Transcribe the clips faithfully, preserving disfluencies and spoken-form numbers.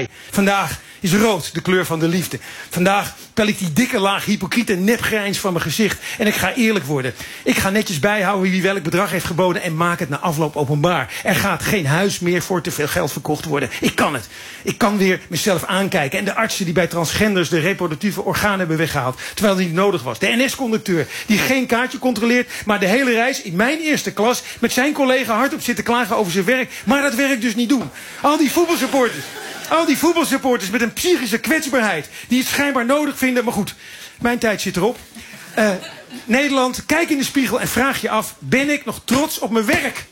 schilderij. Vandaag is rood de kleur van de liefde. Vandaag pel ik die dikke laag hypocriete nepgrijns van mijn gezicht. En ik ga eerlijk worden. Ik ga netjes bijhouden wie welk bedrag heeft geboden en maak het na afloop openbaar. Er gaat geen huis meer voor te veel geld verkocht worden. Ik kan het. Ik kan weer mezelf aankijken. En de artsen die bij transgenders de reproductieve organen hebben weggehaald, terwijl dat niet nodig was. De N S-conducteur die geen kaartje controleert, maar de hele reis in mijn eerste klas met zijn collega hardop zit te klagen over zijn werk, maar dat werk dus niet doen. Al die voetbalsupporters. Al die voetbalsupporters met een psychische kwetsbaarheid die het schijnbaar nodig vinden. Maar goed, mijn tijd zit erop. Uh, Nederland, kijk in de spiegel en vraag je af, ben ik nog trots op mijn werk?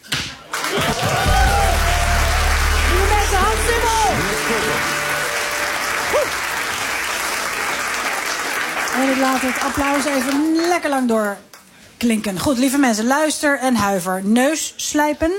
Lieve mensen, Hans Simmel! En ik laat het applaus even lekker lang doorklinken. Goed, lieve mensen, luister en huiver. Neus slijpen,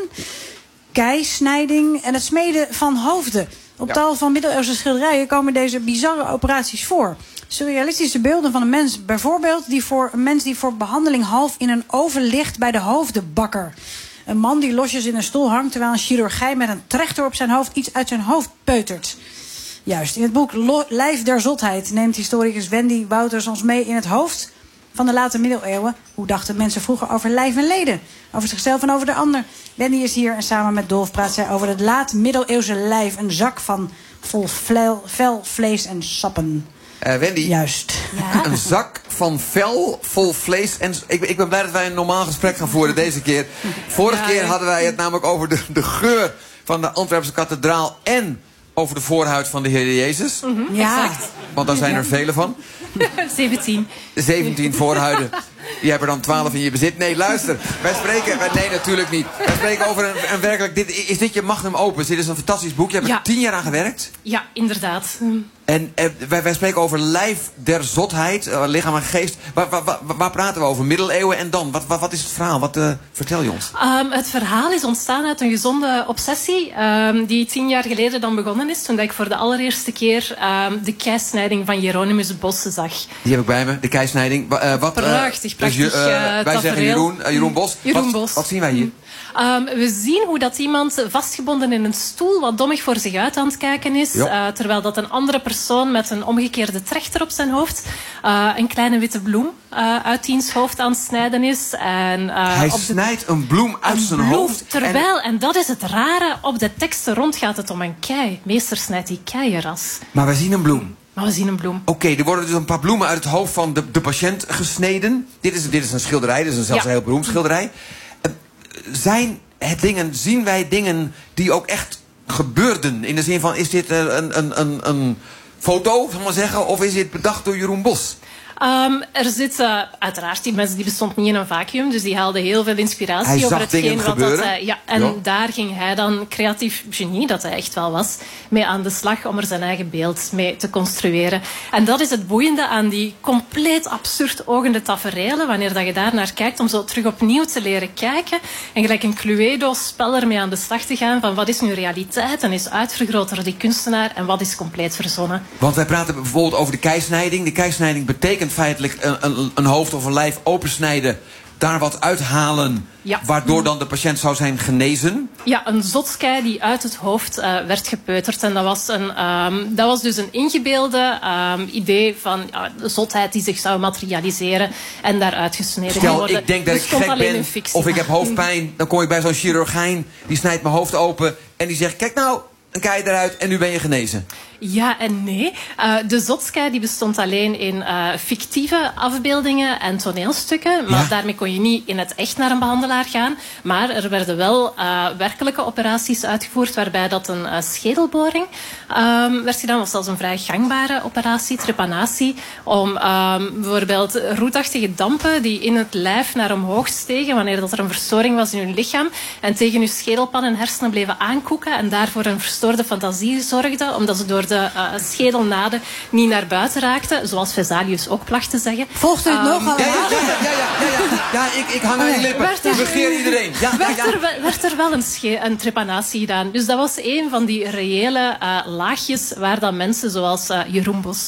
keisnijding en het smeden van hoofden. Op ja. tal van middeleeuwse schilderijen komen deze bizarre operaties voor. Surrealistische beelden van een mens, bijvoorbeeld die voor een mens die voor behandeling half in een oven ligt bij de hoofdenbakker. Een man die losjes in een stoel hangt terwijl een chirurgijn met een trechter op zijn hoofd iets uit zijn hoofd peutert. Juist, in het boek Lo- Lijf der Zotheid neemt historicus Wendy Wouters ons mee in het hoofd van de late middeleeuwen. Hoe dachten mensen vroeger over lijf en leden? Over zichzelf en over de ander. Wendy is hier en samen met Dolf praat zij over het laat middeleeuwse lijf. Een zak van vol vel, vel vlees en sappen. Uh, Wendy, juist. Ja? Een zak van vel vol vlees en... Ik, ik ben blij dat wij een normaal gesprek gaan voeren deze keer. Vorige ja, keer hadden wij het namelijk over de, de geur van de Antwerpse kathedraal en over de voorhuid van de Heer Jezus. Mm-hmm. Ja. Exact. Want daar zijn er vele van. zeventien. zeventien voorhuiden. Je hebt er dan twaalf in je bezit. Nee, luister. Wij spreken... Nee, natuurlijk niet. Wij spreken over een, een werkelijk... Dit, is dit je magnum opus? Dit is een fantastisch boek. Je hebt ja. er tien jaar aan gewerkt. Ja, inderdaad. En eh, wij, wij spreken over lijf der zotheid, uh, lichaam en geest. Waar, waar, waar, waar praten we over? Middeleeuwen en dan? Wat, wat, wat is het verhaal? Wat uh, vertel je ons? Um, het verhaal is ontstaan uit een gezonde obsessie. Um, die tien jaar geleden dan begonnen is. Toen ik voor de allereerste keer um, de keisnijding van Hieronymus Bosse zag. Die heb ik bij me, de keisnijding. Uh, wat, uh, prachtig, prachtig. Dus, uh, wij tafereel. zeggen Jeroen, uh, Jeroen Bos. Jeroen wat, Bos. Wat zien wij hier? Um, we zien hoe dat iemand vastgebonden in een stoel wat dommig voor zich uit aan het kijken is. Uh, terwijl dat een andere persoon met een omgekeerde trechter op zijn hoofd uh, een kleine witte bloem uh, uit diens hoofd aan het snijden is. En, uh, Hij op de... snijdt een bloem uit een zijn bloem, hoofd. Terwijl, en... en dat is het rare, op de teksten rond gaat het om een kei. Meester snijdt die keieras. Maar wij zien een bloem. Maar we zien een bloem. Oké, okay, er worden dus een paar bloemen uit het hoofd van de, de patiënt gesneden. Dit is, dit is een schilderij, dit is een, zelfs ja. een heel beroemd schilderij. Uh, zijn het dingen, zien wij dingen die ook echt gebeurden? In de zin van, is dit een, een, een, een foto, zal ik maar zeggen, of is dit bedacht door Jeroen Bos? Um, er zitten uiteraard, die mensen die bestond niet in een vacuüm, dus die haalden heel veel inspiratie hij over hetgeen wat gebeuren. dat hij, ja, en ja. daar ging hij dan, creatief genie dat hij echt wel was, mee aan de slag om er zijn eigen beeld mee te construeren. En dat is het boeiende aan die compleet absurd ogende taferelen, wanneer dat je daar naar kijkt, om zo terug opnieuw te leren kijken en gelijk een Cluedo-spel ermee aan de slag te gaan van wat is nu realiteit en is uitvergroot door die kunstenaar en wat is compleet verzonnen. Want wij praten bijvoorbeeld over de keisnijding. De keisnijding betekent feitelijk een, een, een hoofd of een lijf opensnijden, daar wat uithalen, ja. waardoor dan de patiënt zou zijn genezen? Ja, een zotskei die uit het hoofd uh, werd gepeuterd. En dat was, een, um, dat was dus een ingebeelde um, idee van uh, de zotheid die zich zou materialiseren en daaruit gesneden Stel, worden. ik denk dat dus ik gek ben of ik heb hoofdpijn, dan kom ik bij zo'n chirurgijn, die snijdt mijn hoofd open en die zegt, kijk nou, een kei eruit en nu ben je genezen. Ja en nee. Uh, de zotskei die bestond alleen in uh, fictieve afbeeldingen en toneelstukken. Maar ja. daarmee kon je niet in het echt naar een behandelaar gaan. Maar er werden wel uh, werkelijke operaties uitgevoerd waarbij dat een uh, schedelboring um, werd gedaan. Dat was zelfs een vrij gangbare operatie, trepanatie. Om um, bijvoorbeeld roetachtige dampen die in het lijf naar omhoog stegen wanneer dat er een verstoring was in hun lichaam en tegen hun schedelpan en hersenen bleven aankoeken en daarvoor een verstoorde fantasie zorgden, omdat ze door de uh, schedelnaden niet naar buiten raakten, zoals Vesalius ook placht te zeggen. Volgt u het um, nog al? Ja, ja, ja, ja, ja, ja, ja. ja ik, ik hang aan die lippen. Ik begeer iedereen. Ja, werd, ja, ja. Er, werd er wel een, sche- een trepanatie gedaan. Dus dat was een van die reële uh, laagjes waar dan mensen zoals uh, Jeroen Bos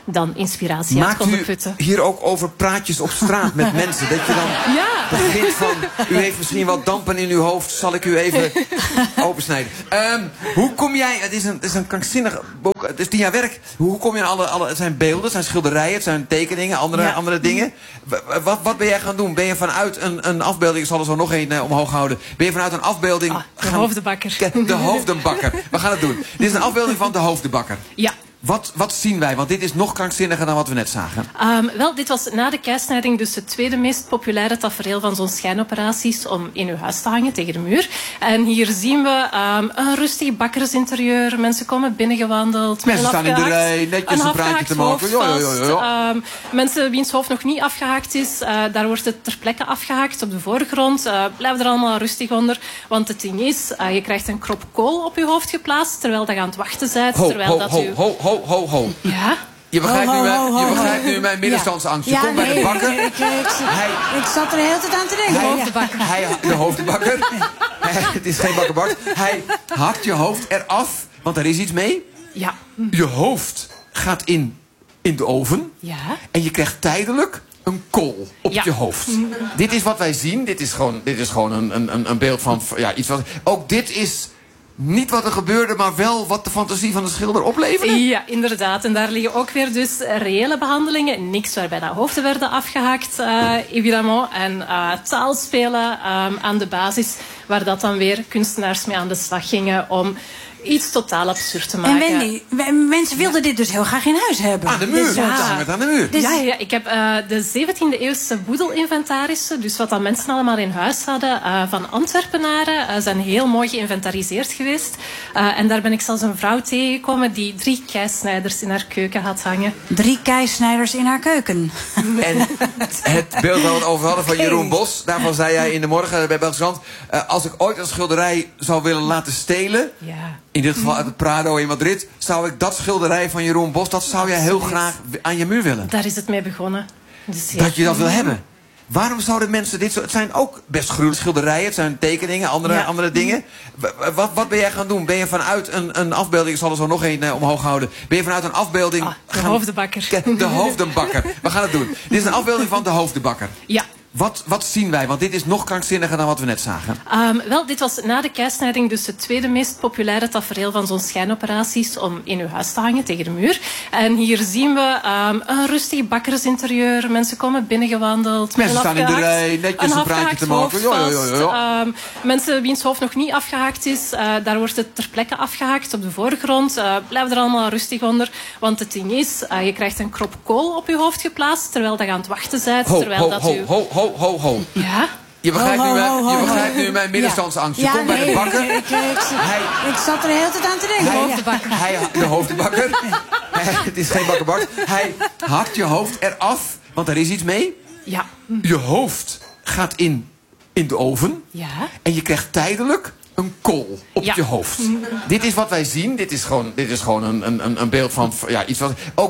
dan inspiratie uit Maakt konden u putten. hier ook over praatjes op straat met mensen? Dat je dan Ja. begint van... U heeft misschien wat dampen in uw hoofd. Zal ik u even opensnijden? Um, hoe kom jij... Het is een, het is een krankzinnig boek. Het is tien jaar werk. Hoe kom je aan alle... alle het zijn beelden, het zijn schilderijen, het zijn tekeningen, andere, Ja. andere dingen. Wat, wat ben jij gaan doen? Ben je vanuit een, een afbeelding... Ik zal er zo nog één uh, omhoog houden. Ben je vanuit een afbeelding... Ah, de gaan, hoofdenbakker. De hoofdenbakker. We gaan het doen. Dit is een afbeelding van de hoofdenbakker. Ja. Wat, wat zien wij? Want dit is nog krankzinniger dan wat we net zagen. Um, wel, dit was na de keisnijding dus het tweede meest populaire tafereel van zo'n schijnoperaties om in uw huis te hangen tegen de muur. En hier zien we um, een rustig bakkersinterieur. Mensen komen binnengewandeld. Mensen staan in de afgehaakt- rij, netjes een praatje te maken. hoofd Ja, ja, ja, ja. vast. Um, mensen wiens hoofd nog niet afgehaakt is, uh, daar wordt het ter plekke afgehaakt op de voorgrond. Uh, blijf er allemaal rustig onder. Want het ding is, uh, je krijgt een krop kool op je hoofd geplaatst terwijl dat je aan het wachten bent. Ho, terwijl ho, dat ho, u... ho, ho, ho, ho. Ja? Je begrijpt, Ho, ho, nu, mijn, ho, ho, je ho. begrijpt nu mijn middenstandsangst. Je Ja, komt bij de nee, bakker. Ik, ik, ik, Hij- ik zat er de hele tijd aan te denken. Hij- Ja. hoofdenbakker. Hij, de hoofdenbakker. Hij- Het is geen bakkerbak. Hij hakt je hoofd eraf, want er is iets mee. Ja. Je hoofd gaat in, in de oven. Ja. En je krijgt tijdelijk een kool op Ja. je hoofd. Dit is wat wij zien. Dit is gewoon, dit is gewoon een, een, een beeld van... Ja, iets wat, ook dit is niet wat er gebeurde, maar wel wat de fantasie van de schilder opleverde. Ja, inderdaad. En daar liggen ook weer dus reële behandelingen. Niks waarbij dat hoofden werden afgehaakt, uh, évidemment. En uh, taalspelen um, aan de basis, waar dat dan weer kunstenaars mee aan de slag gingen om iets totaal absurd te En maken. Wendy, w- mensen wilden dit dus heel graag in huis hebben. Aan de muur. Dus, Ja. ja. Hangen het aan de muur. Dus- Ja, ja, ja, ik heb uh, de zeventiende eeuwse boedelinventarissen, dus wat dat mensen allemaal in huis hadden, uh, van Antwerpenaren, uh, zijn heel mooi geïnventariseerd geweest. Uh, en daar ben ik zelfs een vrouw tegengekomen die drie keisnijders in haar keuken had hangen. Drie keisnijders in haar keuken. En het beeld waar we het over hadden van Jeroen Bos... daarvan zei jij in de morgen bij Belgische Krant... Uh, als ik ooit een schilderij zou willen laten stelen... Ja. in dit geval uit het Prado in Madrid... zou ik dat schilderij van Jeroen Bos... dat zou jij heel graag aan je muur willen. Daar is het mee begonnen. Dus, ja. Dat je dat wil hebben. Waarom zouden mensen dit zo... Het zijn ook best gruwelijke schilderijen. Het zijn tekeningen, andere, Ja. andere dingen. W- Wat, wat ben jij gaan doen? Ben je vanuit een, een afbeelding... Ik zal er zo nog één uh, omhoog houden. Ben je vanuit een afbeelding... Ah, de gaan- hoofdenbakker. De hoofdenbakker. We gaan het doen. Dit is een afbeelding van de hoofdenbakker. Ja. Wat, wat zien wij? Want dit is nog krankzinniger dan wat we net zagen. Um, wel, dit was na de keisnijding dus het tweede meest populaire tafereel van zo'n schijnoperaties om in uw huis te hangen tegen de muur. En hier zien we um, een rustig bakkersinterieur. Mensen komen binnengewandeld. Mensen staan in de afgehaakt- rij, netjes een praatje afgehaakt te maken. Ja, ja, ja, hoofd ja. vast. Um, mensen wiens hoofd nog niet afgehaakt is, uh, daar wordt het ter plekke afgehaakt op de voorgrond. Uh, blijf er allemaal rustig onder. Want het ding is, uh, je krijgt een krop kool op je hoofd geplaatst terwijl dat je aan het wachten bent. Ho, terwijl ho, dat ho, u... ho, ho, ho, ho. Ja? Je begrijpt, Ho, ho, nu, mijn, ho, ho, je ho. begrijpt nu mijn middenstandsangst. Je Ja, komt bij nee, de bakker. Ik, ik, ik, Hij- ik zat er de hele tijd aan te denken. Hij- Ja. hoofdenbakker. Hij, de hoofdenbakker. Hij- Het is geen bakkerbak. Hij hakt je hoofd eraf, want er is iets mee. Ja. Je hoofd gaat in, in de oven. Ja? En je krijgt tijdelijk een kool op Ja. je hoofd. Dit is wat wij zien. Dit is gewoon, dit is gewoon een, een, een beeld van... Ja, iets wat, ook